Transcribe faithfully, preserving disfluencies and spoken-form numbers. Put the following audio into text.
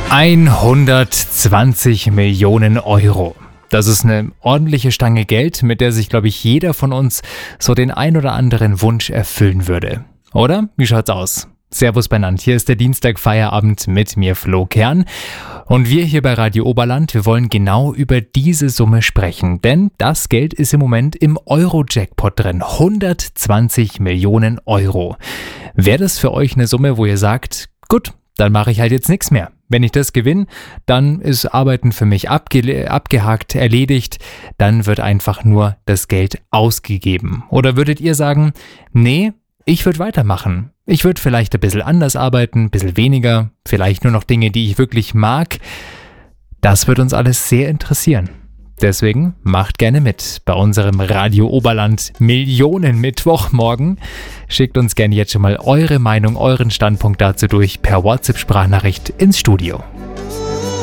hundertzwanzig Millionen Euro. Das ist eine ordentliche Stange Geld, mit der sich, glaube ich, jeder von uns so den ein oder anderen Wunsch erfüllen würde. Oder? Wie schaut's aus? Servus benannt. Hier ist der Dienstag-Feierabend mit mir, Flo Kern. Und wir hier bei Radio Oberland, wir wollen genau über diese Summe sprechen. Denn das Geld ist im Moment im Euro-Jackpot drin. hundertzwanzig Millionen Euro. Wäre das für euch eine Summe, wo ihr sagt, gut, dann mache ich halt jetzt nichts mehr. Wenn ich das gewinne, dann ist Arbeiten für mich abge- abgehakt, erledigt. Dann wird einfach nur das Geld ausgegeben. Oder würdet ihr sagen, nee, ich würde weitermachen. Ich würde vielleicht ein bisschen anders arbeiten, ein bisschen weniger, vielleicht nur noch Dinge, die ich wirklich mag. Das wird uns alles sehr interessieren. Deswegen macht gerne mit bei unserem Radio Oberland Millionen Mittwoch morgen. Schickt uns gerne jetzt schon mal eure Meinung, euren Standpunkt dazu durch per WhatsApp-Sprachnachricht ins Studio.